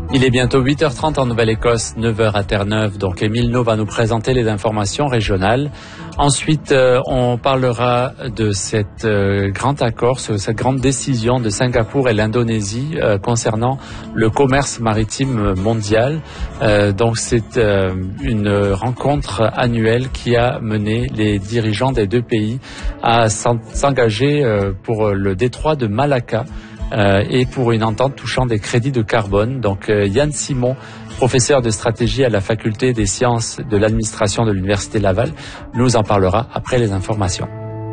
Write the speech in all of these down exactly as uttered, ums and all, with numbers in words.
Il est bientôt huit heures trente en Nouvelle-Écosse, neuf heures à Terre-Neuve. Donc, Émile No va nous présenter les informations régionales. Ensuite, euh, on parlera de cet euh, grand accord, cette grande décision de Singapour et l'Indonésie euh, concernant le commerce maritime mondial. Euh, donc, c'est euh, une rencontre annuelle qui a mené les dirigeants des deux pays à s'engager euh, pour le détroit de Malacca. Euh, et pour une entente touchant des crédits de carbone. Donc euh, Yann Simon, professeur de stratégie à la faculté des sciences de l'administration de l'Université Laval, nous en parlera après les informations.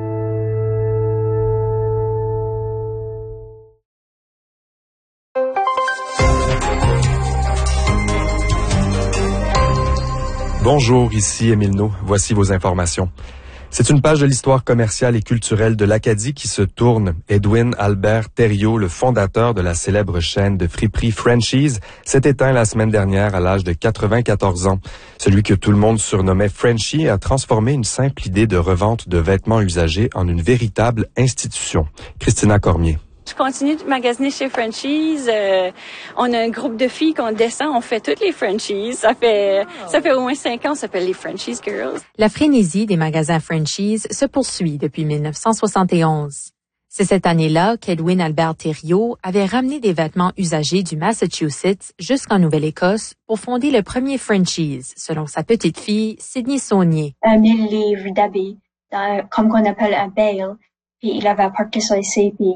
Bonjour, ici Émile No. Voici vos informations. C'est une page de l'histoire commerciale et culturelle de l'Acadie qui se tourne. Edwin Albert Thériault, le fondateur de la célèbre chaîne de friperie Frenchies, s'est éteint la semaine dernière à l'âge de quatre-vingt-quatorze ans. Celui que tout le monde surnommait Frenchie a transformé une simple idée de revente de vêtements usagés en une véritable institution. Christina Cormier. Je continue de magasiner chez Frenchies. Euh, on a un groupe de filles qu'on descend, on fait toutes les Frenchies. Ça fait ça fait au moins cinq ans, ça s'appelle les Frenchies Girls. La frénésie des magasins Frenchies se poursuit depuis dix-neuf cent soixante et onze. C'est cette année-là qu'Edwin Albert Thériault avait ramené des vêtements usagés du Massachusetts jusqu'en Nouvelle-Écosse pour fonder le premier Frenchies, selon sa petite-fille Sydney Saunier. Un mille livres d'habits, comme qu'on appelle un bale, puis il avait apporté ça ici, puis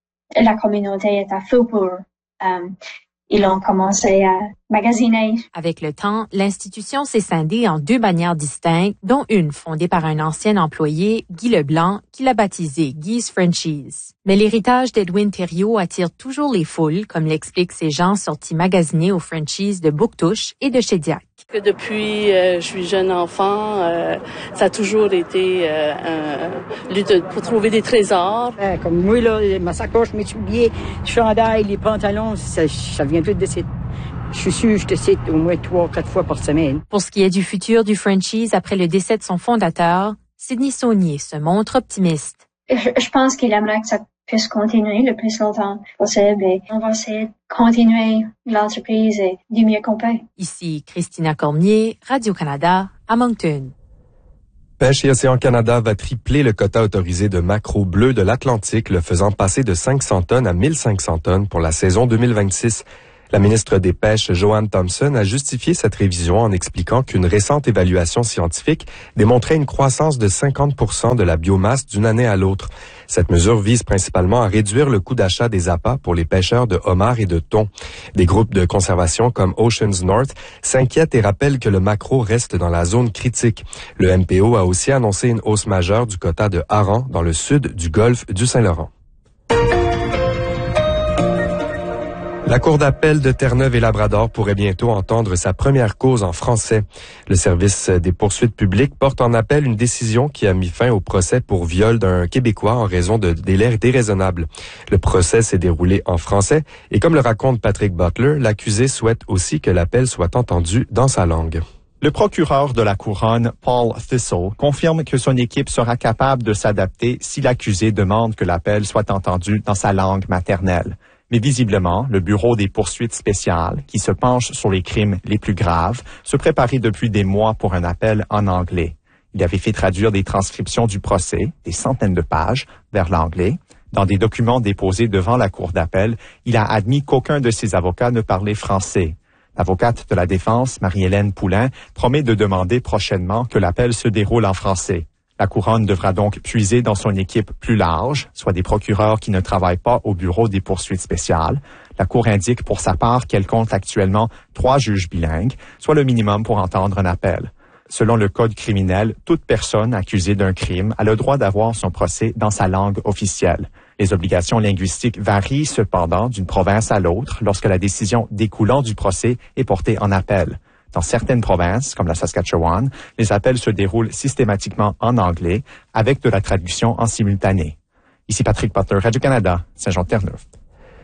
la communauté est à flot pour, um, ils ont commencé à magasiner. Avec le temps, l'institution s'est scindée en deux bannières distinctes, dont une fondée par un ancien employé, Guy Leblanc, qui l'a baptisée Guy's Frenchies. Mais l'héritage d'Edwin Thériault attire toujours les foules, comme l'expliquent ces gens sortis magasiner aux Frenchies de Bouctouche et de Shediac. Que depuis euh, je suis jeune enfant, euh, ça a toujours été euh, un lutte pour trouver des trésors. Euh, comme moi, là, ma sacoche, mes souliers, le chandail, les pantalons, ça, ça vient tout de site. Je suis sûr, je te cite au moins trois, quatre fois par semaine. Pour ce qui est du futur du Frenchies après le décès de son fondateur, Sydney Saunier se montre optimiste. Je, je pense qu'il aimerait que ça puisse continuer le plus longtemps possible et on va essayer de continuer l'entreprise et du mieux qu'on peut. Ici Christina Cormier, Radio-Canada, à Moncton. Pêche et Océan Canada va tripler le quota autorisé de maquereaux bleus de l'Atlantique, le faisant passer de cinq cents tonnes à mille cinq cents tonnes pour la saison deux mille vingt-six. La ministre des Pêches, Joanne Thompson, a justifié cette révision en expliquant qu'une récente évaluation scientifique démontrait une croissance de cinquante pour cent de la biomasse d'une année à l'autre. Cette mesure vise principalement à réduire le coût d'achat des appâts pour les pêcheurs de homards et de thon. Des groupes de conservation comme Oceans North s'inquiètent et rappellent que le maquereau reste dans la zone critique. Le M P O a aussi annoncé une hausse majeure du quota de hareng dans le sud du golfe du Saint-Laurent. La Cour d'appel de Terre-Neuve et Labrador pourrait bientôt entendre sa première cause en français. Le service des poursuites publiques porte en appel une décision qui a mis fin au procès pour viol d'un Québécois en raison de délais déraisonnables. Le procès s'est déroulé en français et comme le raconte Patrick Butler, l'accusé souhaite aussi que l'appel soit entendu dans sa langue. Le procureur de la Couronne, Paul Thistle, confirme que son équipe sera capable de s'adapter si l'accusé demande que l'appel soit entendu dans sa langue maternelle. Mais visiblement, le Bureau des poursuites spéciales, qui se penche sur les crimes les plus graves, se préparait depuis des mois pour un appel en anglais. Il avait fait traduire des transcriptions du procès, des centaines de pages, vers l'anglais. Dans des documents déposés devant la Cour d'appel, il a admis qu'aucun de ses avocats ne parlait français. L'avocate de la défense, Marie-Hélène Poulain, promet de demander prochainement que l'appel se déroule en français. La Couronne devra donc puiser dans son équipe plus large, soit des procureurs qui ne travaillent pas au Bureau des poursuites spéciales. La Cour indique pour sa part qu'elle compte actuellement trois juges bilingues, soit le minimum pour entendre un appel. Selon le Code criminel, toute personne accusée d'un crime a le droit d'avoir son procès dans sa langue officielle. Les obligations linguistiques varient cependant d'une province à l'autre lorsque la décision découlant du procès est portée en appel. Dans certaines provinces, comme la Saskatchewan, les appels se déroulent systématiquement en anglais avec de la traduction en simultané. Ici Patrick Butler, Radio-Canada, Saint-Jean-de-Terre-Neuve.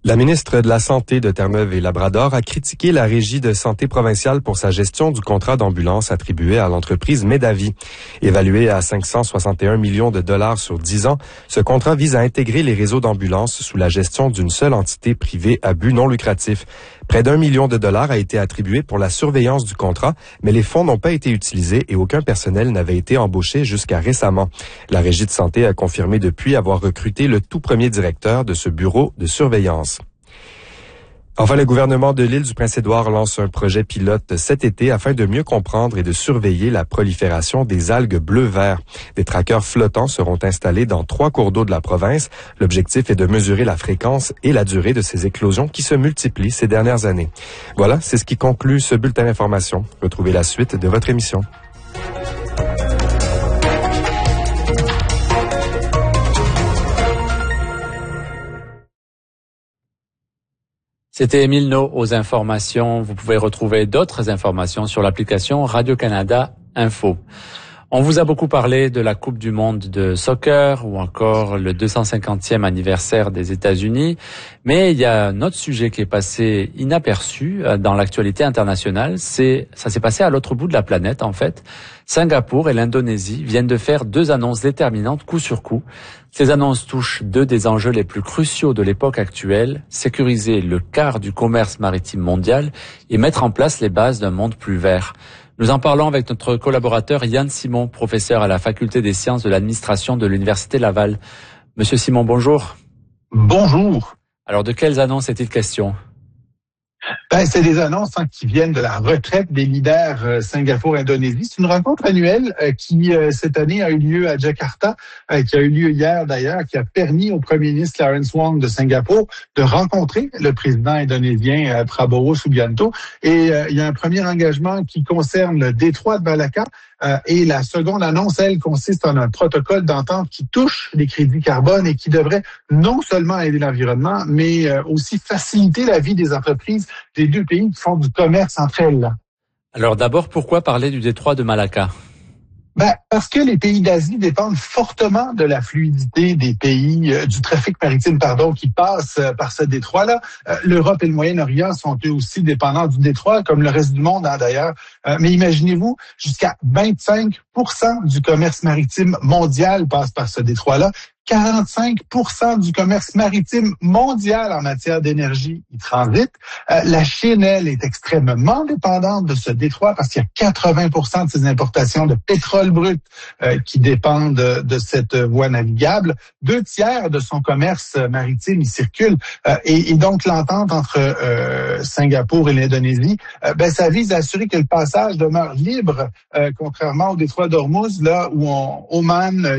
La ministre de la Santé de Terre-Neuve et Labrador a critiqué la Régie de santé provinciale pour sa gestion du contrat d'ambulance attribué à l'entreprise Medavie. Évalué à cinq cent soixante et un millions de dollars sur dix ans, ce contrat vise à intégrer les réseaux d'ambulances sous la gestion d'une seule entité privée à but non lucratif. Près d'un million de dollars a été attribué pour la surveillance du contrat, mais les fonds n'ont pas été utilisés et aucun personnel n'avait été embauché jusqu'à récemment. La Régie de santé a confirmé depuis avoir recruté le tout premier directeur de ce bureau de surveillance. Enfin, le gouvernement de l'île du Prince-Édouard lance un projet pilote cet été afin de mieux comprendre et de surveiller la prolifération des algues bleu-vert. Des trackers flottants seront installés dans trois cours d'eau de la province. L'objectif est de mesurer la fréquence et la durée de ces éclosions qui se multiplient ces dernières années. Voilà, c'est ce qui conclut ce bulletin d'information. Retrouvez la suite de votre émission. C'était Émile No aux informations. Vous pouvez retrouver d'autres informations sur l'application Radio-Canada Info. On vous a beaucoup parlé de la Coupe du monde de soccer ou encore le deux cent cinquantième anniversaire des États-Unis. Mais il y a un autre sujet qui est passé inaperçu dans l'actualité internationale. C'est, ça s'est passé à l'autre bout de la planète, en fait. Singapour et l'Indonésie viennent de faire deux annonces déterminantes coup sur coup. Ces annonces touchent deux des enjeux les plus cruciaux de l'époque actuelle, sécuriser le quart du commerce maritime mondial et mettre en place les bases d'un monde plus vert. Nous en parlons avec notre collaborateur Yann Simon, professeur à la Faculté des sciences de l'administration de l'Université Laval. Monsieur Simon, bonjour. Bonjour. Alors, de quelles annonces est-il question? Ben, c'est des annonces hein, qui viennent de la retraite des leaders euh, Singapour-Indonésie. C'est une rencontre annuelle euh, qui, euh, cette année, a eu lieu à Jakarta, euh, qui a eu lieu hier d'ailleurs, qui a permis au premier ministre Lawrence Wong de Singapour de rencontrer le président indonésien euh, Prabowo Subianto. Et euh, il y a un premier engagement qui concerne le détroit de Malacca. Euh, et la seconde annonce, elle, consiste en un protocole d'entente qui touche les crédits carbone et qui devrait non seulement aider l'environnement, mais euh, aussi faciliter la vie des entreprises des deux pays qui font du commerce entre elles. Alors d'abord, pourquoi parler du détroit de Malacca? Ben, parce que les pays d'Asie dépendent fortement de la fluidité des pays, euh, du trafic maritime, pardon, qui passe euh, par ce détroit-là. Euh, L'Europe et le Moyen-Orient sont eux aussi dépendants du détroit, comme le reste du monde hein, d'ailleurs. Euh, mais imaginez-vous, jusqu'à vingt-cinq pour cent du commerce maritime mondial passe par ce détroit-là. quarante-cinq pour cent du commerce maritime mondial en matière d'énergie y transite. Euh, la Chine, elle, est extrêmement dépendante de ce détroit parce qu'il y a quatre-vingts pour cent de ses importations de pétrole brut euh, qui dépendent de, de cette voie navigable. Deux tiers de son commerce maritime y circule. Euh, et, et donc, l'entente entre euh, Singapour et l'Indonésie, euh, ben, ça vise à assurer que le passage demeure libre, euh, contrairement au détroit d'Ormuz, là où on, Oman